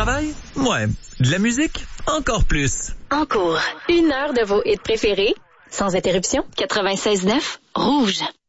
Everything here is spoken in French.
travail? Ouais. De la musique? Encore plus. En cours, 1 heure de vos hits préférés, sans interruption, 96.9, Rouge.